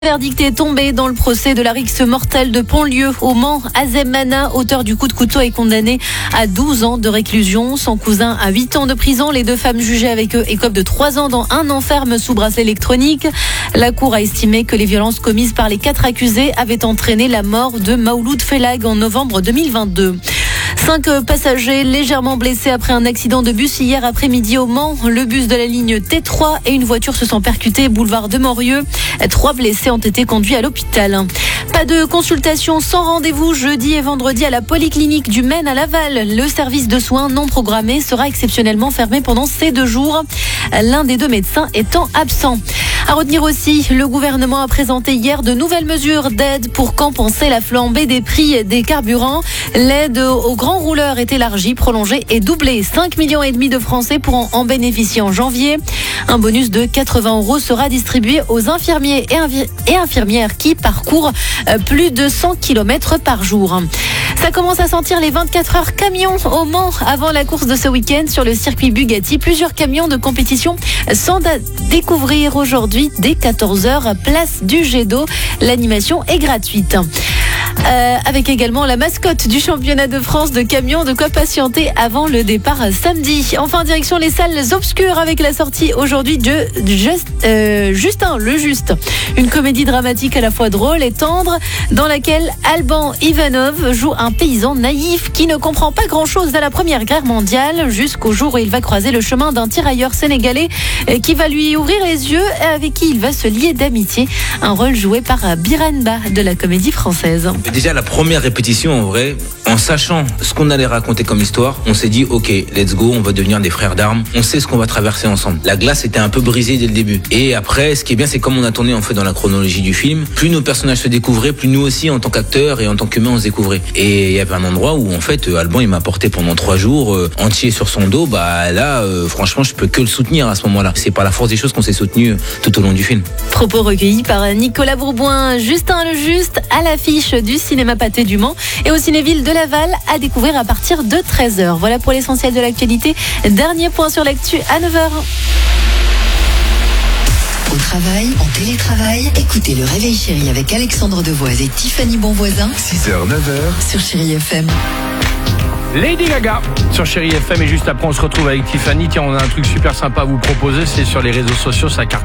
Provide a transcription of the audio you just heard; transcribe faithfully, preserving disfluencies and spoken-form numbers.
Le verdict est tombé dans le procès de la rixe mortelle de Pontlieu au Mans. Azem Mana, auteur du coup de couteau, est condamné à douze ans de réclusion. Son cousin à huit ans de prison. Les deux femmes jugées avec eux écopent de trois ans dans un an ferme sous bracelet électronique. La cour a estimé que les violences commises par les quatre accusés avaient entraîné la mort de Mauloud Felag en novembre deux mille vingt-deux. Cinq passagers légèrement blessés après un accident de bus hier après-midi au Mans. Le bus de la ligne T trois et une voiture se sont percutés boulevard de Morieux. Trois blessés ont été conduits à l'hôpital. Pas de consultation sans rendez-vous jeudi et vendredi à la polyclinique du Maine à Laval. Le service de soins non programmés sera exceptionnellement fermé pendant ces deux jours, l'un des deux médecins étant absent. À retenir aussi, le gouvernement a présenté hier de nouvelles mesures d'aide pour compenser la flambée des prix des carburants. L'aide aux grands rouleurs est élargie, prolongée et doublée. cinq millions et demi de Français pourront en bénéficier en janvier. Un bonus de quatre-vingts euros sera distribué aux infirmiers et, invi- et infirmières qui parcourent plus de cent kilomètres par jour. Ça commence à sentir les vingt-quatre heures camions au Mans avant la course de ce week-end sur le circuit Bugatti. Plusieurs camions de compétition sont à découvrir aujourd'hui dès quatorze heures, place du Jet d'eau. L'animation est gratuite. Euh, avec également la mascotte du championnat de France de camions, de quoi patienter avant le départ samedi. Enfin, direction les salles obscures avec la sortie aujourd'hui de Just, euh, Justin le Juste, une comédie dramatique à la fois drôle et tendre dans laquelle Alban Ivanov joue un paysan naïf qui ne comprend pas grand-chose à la Première Guerre mondiale jusqu'au jour où il va croiser le chemin d'un tirailleur sénégalais qui va lui ouvrir les yeux et avec qui il va se lier d'amitié. Un rôle joué par Biranba de la Comédie Française. Déjà la première répétition, en vrai, en sachant ce qu'on allait raconter comme histoire, on s'est dit ok, let's go, on va devenir des frères d'armes, on sait ce qu'on va traverser ensemble. La glace était un peu brisée dès le début. Et après, ce qui est bien, c'est comme on a tourné en fait dans la chronologie du film, plus nos personnages se découvraient, plus nous aussi en tant qu'acteurs et en tant qu'humains on se découvrait. Et il y avait un endroit où en fait Alban il m'a porté pendant trois jours euh, entier sur son dos. Bah là, euh, franchement, je peux que le soutenir à ce moment-là. C'est par la force des choses qu'on s'est soutenu tout au long du film. Propos recueillis par Nicolas Bourboin. Justin le Juste à l'affiche du cinéma Pathé du Mans et au Cinéville de Laval à découvrir à partir de treize heures. Voilà pour l'essentiel de l'actualité. Dernier point sur l'actu à neuf heures. Au travail, en télétravail, écoutez le Réveil Chéri avec Alexandre Devoise et Tiffany Bonvoisin. six heures, neuf heures. Sur Chéri F M. Lady Gaga sur Chéri F M et juste après on se retrouve avec Tiffany. Tiens, on a un truc super sympa à vous proposer, c'est sur les réseaux sociaux, ça cartonne.